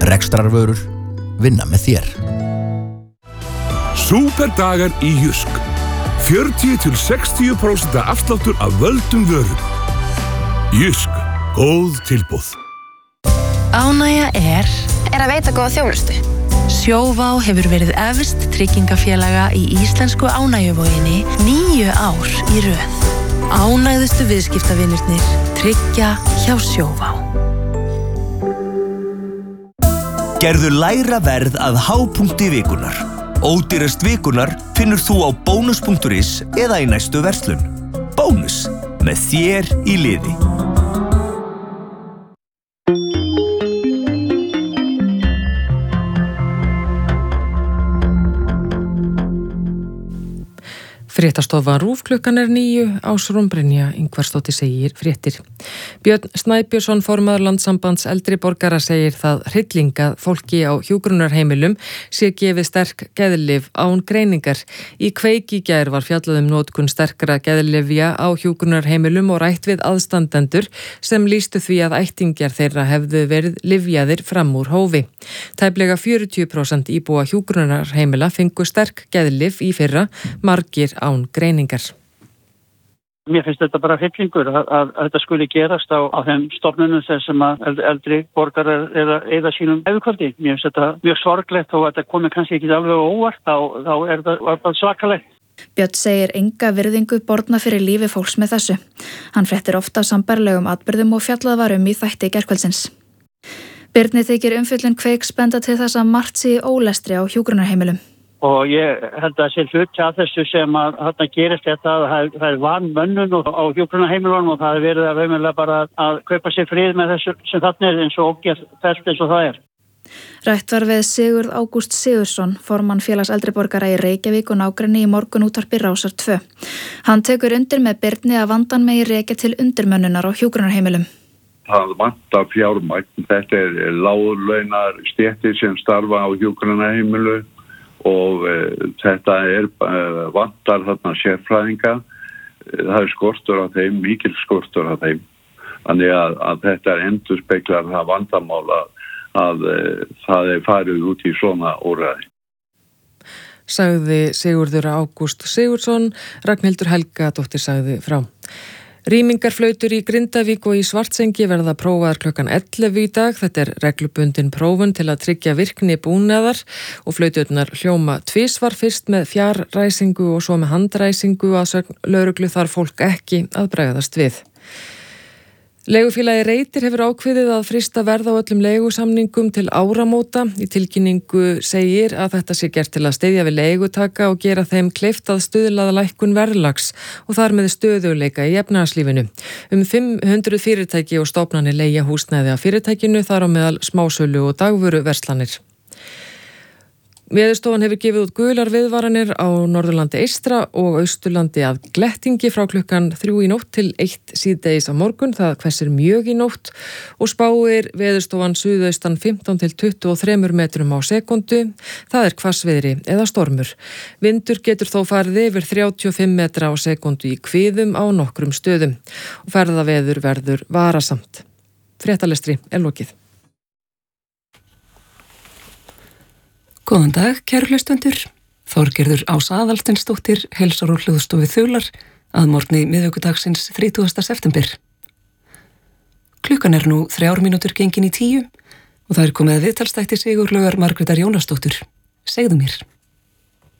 Rekstrarvörur vinna með þér. Súperdagar í Jysk. 40-60% afsláttur af völdum vörum. Jysk, góð tilboð. Ánægja er að veita góða þjónustu. Sjóvá hefur verið efst tryggingafélaga í íslensku ánægjuvoginni 9 ár í röð. Ánægðustu viðskiptavinirnir tryggja hjá Sjóvá. Gerðu lægra verð að hápunkti vikunar. Ódýrast vikunar finnur þú á bónus.is eða í næstu verslun. Bónus, með þér í liði. Fréttastofa RÚV klukkan 9, Ásrún Brynja Ingvarsdóttir segir fréttir. Björn Snæbjörnsson, formaður Landssambands eldri borgara, segir það hrylling að fólki á hjúkrunarheimilum sé gefið sterk geðlyf án greiningar. Í Kveik í gær var fjallað notkun sterkra geðlyfja á hjúkrunarheimilum og rætt við aðstandendur sem lýstu því að ættingjar þeirra hefðu verið lyfjaðir fram úr hófi. Tæplega 40% íbúa hjúkrunarheimila fengu sterk geðlyf í fyrra, margir án greiningar. Mér finnst þetta bara hryllingur að þetta skuli gerast á þeim stofnunum sem að eldri borgarar eyða sínum ævikvöldi. Mér finnst þetta mjög sorglegt og þetta komi kannski ekki alveg á óvart, þá er þetta svakalegt. Björn segir enga virðingu borna fyrir lífi fólks með þessu. Hann fréttir ofta sambærilegum atburðum og fjallað var í þætti gærkvöldsins. Birni þykir umfjöllun Kveiks benda til þess að margt sé í ólestri á hjúkrunarheimilum. Og ég held að sé hluti af þessu sem að þarna gerist þetta að það er vanmönnun á hjúkrunarheimilunum og það er verið að raunverulega bara að kaupa sér frið með þessu sem þarna eins og ógeð fælt eins og það er. Rætt var við Sigurð Ágúst Sigurðsson, formann félags eldri borgara í Reykjavík og nágrenni í morgunútvarpi Rásar 2. Hann tekur undir með Birni að vandann megi rekja til undirmönnunar á hjúkrunarheimilum. Það vantar fjármagn. Þetta er láglaunar stéttir sem starfa á hjúkrunarheimilu og þetta vantar þarna sérfræðinga. Það er skortur af þeim, mikil skortur af þeim. Þannig að þetta endurspeglar það vandamál að það er farið út í svona úrræði. Sagði Sigurður Ágúst Sigurðsson, Ragnhildur Helgadóttir sagði frá. Rýmingarflautur í Grindavík og í Svartsengi verða prófaðar klukkan 11 í dag. Þetta er reglubundin prófun til að tryggja virkni búnaðar og flauturnar hljóma tvisvar, fyrst með fjarræsingu og svo með handræsingu. Að sögn lögreglu þarf fólk ekki að bregðast við. Leigufélagi Reytir hefur ákveðið að frysta verð á öllum leigusamningum til áramóta. Í tilkynningu segir að þetta sé gert til að styðja við leigutaka og gera þeim kleift að stuðla að lækkun verðlags og þar með stöðugleika í efnahagslífinu. 500 fyrirtæki og stofnanir leigja húsnæði af fyrirtækinu, þar á meðal smásölu og dagvöruverslanir. Veðurstofan hefur gefið út gular viðvaranir á Norðurlandi eystra og Austurlandi að glettingi frá klukkan 3 í nótt til 1 síðdegis á morgun. Það hvessir mjög í nótt og spáir Veðurstofan suðaustan 15 til 23 metrum á sekundu. Það er hvassviðri eða stormur. Vindur getur þó farið yfir 35 metra á sekundu í kviðum á nokkrum stöðum og ferðaveður verður varasamt. Fréttalestri er lokið. Góðan dag, kæru hlustendur. Þorgerður Ása Aðalsteinsdóttir heilsar úr hljóðstofu Þular að morgni miðvikudagsins 30. september. Klukkan er nú 3 mínútur gengin í 10 og það er komið að viðtalsþætti Sigurlaugar Margrétar Jónasdóttur. Segðu mér.